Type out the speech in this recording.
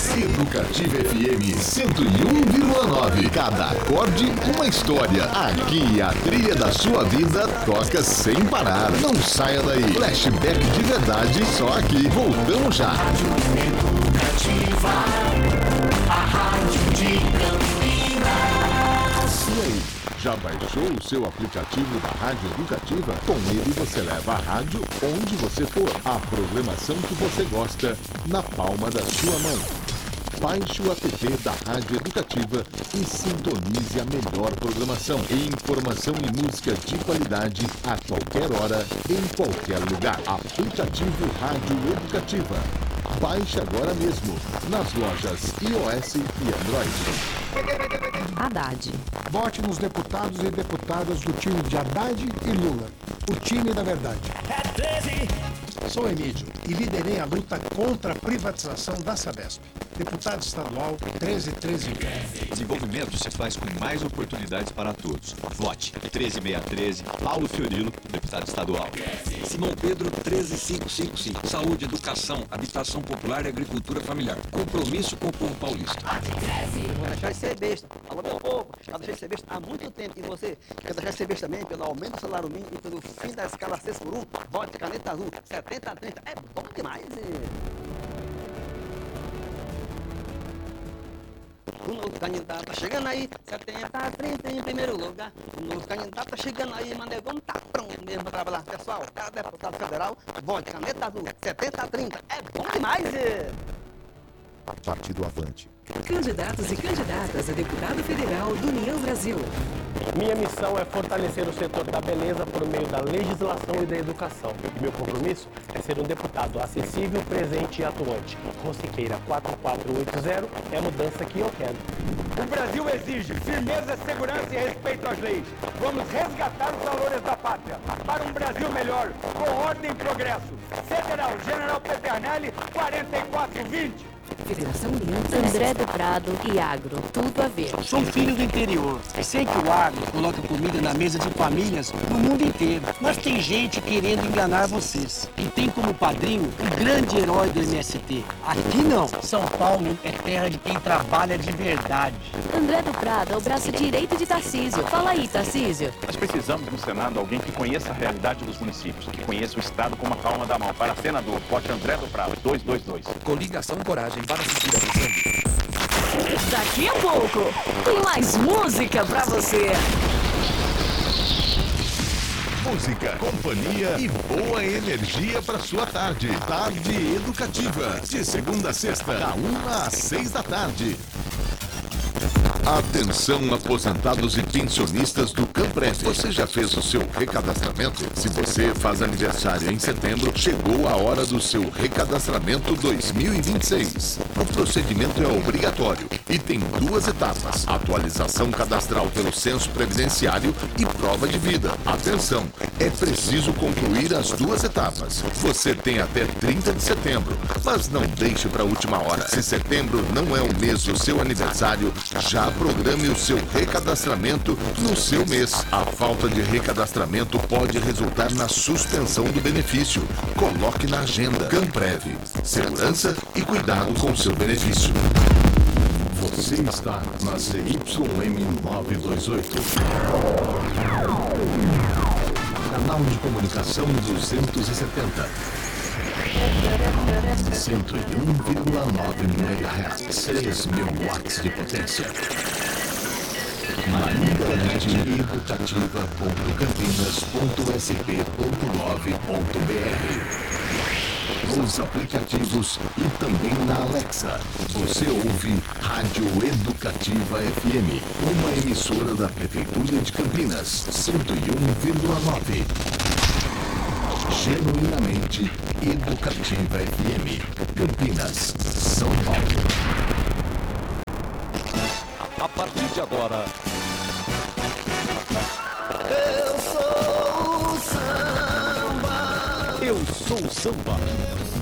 Educativa FM 101,9. Cada acorde uma história. Aqui a trilha da sua vida toca sem parar. Não saia daí. Flashback de verdade só aqui. Voltamos já. Rádio Educativa, a rádio de Campinas. E aí, já baixou o seu aplicativo da Rádio Educativa? Com ele você leva a rádio onde você for. A programação que você gosta na palma da sua mão. Baixe o app da Rádio Educativa e sintonize a melhor programação. Informação e música de qualidade a qualquer hora, em qualquer lugar. Aplicativo Rádio Educativa. Baixe agora mesmo nas lojas iOS e Android. Haddad. Vote nos deputados e deputadas do time de Haddad e Lula. O time da verdade. Sou Emílio e liderei a luta contra a privatização da Sabesp. Deputado estadual 1313. Desenvolvimento se faz com mais oportunidades para todos. Vote 13613, Paulo Fiorilo, deputado estadual. Simão Pedro 13555. Saúde, educação, habitação popular e agricultura familiar. Compromisso com o povo paulista. Vou deixar de ser besta. Alô, meu povo, já deixei de ser besta há muito tempo. E você quer deixar de ser besta também pelo aumento do salário mínimo e pelo fim da escala 6x1? Vote caneta azul 70-30. É bom demais. O novo candidato tá chegando aí, 70-30 em primeiro lugar. O novo candidato tá chegando aí, mas vamos tá pronto mesmo pra trabalhar. Pessoal, cada deputado federal, vote caneta azul 70-30. É bom demais. Partido Avante. Candidatos e candidatas a deputado federal do União Brasil. Minha missão é fortalecer o setor da beleza por meio da legislação e da educação. E meu compromisso é ser um deputado acessível, presente e atuante. Rostiqueira 4480 é a mudança que eu quero. O Brasil exige firmeza, segurança e respeito às leis. Vamos resgatar os valores da pátria para um Brasil melhor, com ordem e progresso. Federal General Peternelli 4420. Federação União André do Prado e Agro, tudo a ver. Sou filho do interior. Sei que o agro coloca comida na mesa de famílias no mundo inteiro. Mas tem gente querendo enganar vocês. E tem como padrinho o grande herói do MST. Aqui não. São Paulo é terra de quem trabalha de verdade. André do Prado é o braço direito de Tarcísio. Fala aí, Tarcísio. Nós precisamos no Senado alguém que conheça a realidade dos municípios, que conheça o Estado como a palma da mão. Para senador, vote André do Prado, 222. Coligação Coragem para assistir a Moçambique. Daqui a pouco tem mais música pra você. Música, companhia e boa energia para sua tarde. Tarde Educativa, de segunda a sexta, da 1 às 6 da tarde. Atenção, aposentados e pensionistas do Camprev. Você já fez o seu recadastramento? Se você faz aniversário em setembro, chegou a hora do seu recadastramento 2026. O procedimento é obrigatório e tem 2 etapas: atualização cadastral pelo censo previdenciário e prova de vida. Atenção, é preciso concluir as 2 etapas. Você tem até 30 de setembro, mas não deixe para a última hora. Se setembro não é o mês do seu aniversário, já programe o seu recadastramento no seu mês. A falta de recadastramento pode resultar na suspensão do benefício. Coloque na agenda. Camprev, segurança e cuidado com seu benefício. Você está na CYM 928. Canal de comunicação 270. 101,9 MHz, 3.000 watts de potência. Na internet educativa.campinas.sp.gov.br. Nos aplicativos e também na Alexa. Você ouve Rádio Educativa FM, uma emissora da Prefeitura de Campinas, 101,9. Genuinamente Educativa FM, Campinas, São Paulo. A partir de agora, Eu sou o samba. eu sou o samba.